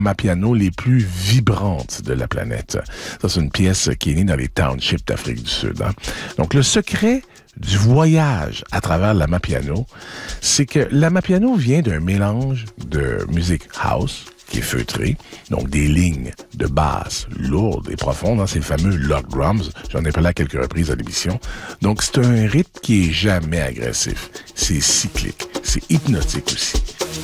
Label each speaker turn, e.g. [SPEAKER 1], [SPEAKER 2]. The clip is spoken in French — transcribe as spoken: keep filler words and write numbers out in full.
[SPEAKER 1] Amapiano les plus vibrantes de la planète. Ça, c'est une pièce qui est née dans les townships d'Afrique du Sud. Hein. Donc, le secret du voyage à travers l'Amapiano, c'est que l'Amapiano vient d'un mélange de musique house, qui est feutrée, donc des lignes de basse lourdes et profondes, dans ces fameux lock drums. J'en ai parlé à quelques reprises à l'émission. Donc, c'est un rythme qui est jamais agressif. C'est cyclique. C'est hypnotique aussi.